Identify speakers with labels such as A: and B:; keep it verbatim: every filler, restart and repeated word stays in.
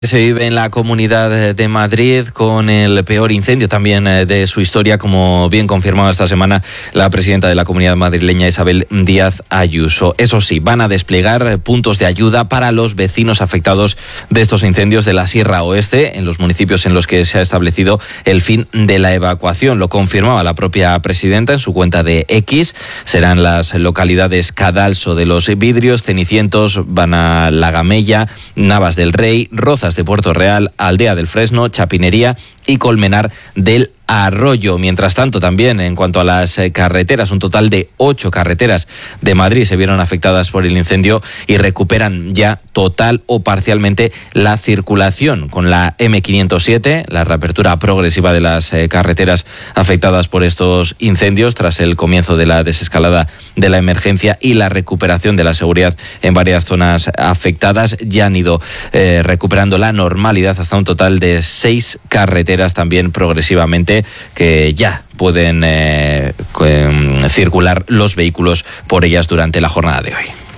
A: Se vive en la Comunidad de Madrid con el peor incendio también de su historia, como bien confirmaba esta semana la presidenta de la Comunidad madrileña, Isabel Díaz Ayuso. Eso sí, van a desplegar puntos de ayuda para los vecinos afectados de estos incendios de la Sierra Oeste, en los municipios en los que se ha establecido el fin de la evacuación. Lo confirmaba la propia presidenta en su cuenta de X. Serán las localidades Cadalso de los Vidrios, Cenicientos, Banalagamella, Navas del Rey, Rozas de Puerto Real, Aldea del Fresno, Chapinería y Colmenar del Arroyo. Mientras tanto, también en cuanto a las carreteras, un total de ocho carreteras de Madrid se vieron afectadas por el incendio y recuperan ya total o parcialmente la circulación. Con la eme quinientos siete, la reapertura progresiva de las eh, carreteras afectadas por estos incendios tras el comienzo de la desescalada de la emergencia y la recuperación de la seguridad en varias zonas afectadas, ya han ido eh, recuperando la normalidad hasta un total de seis carreteras también progresivamente que ya pueden eh, circular los vehículos por ellas durante la jornada de hoy.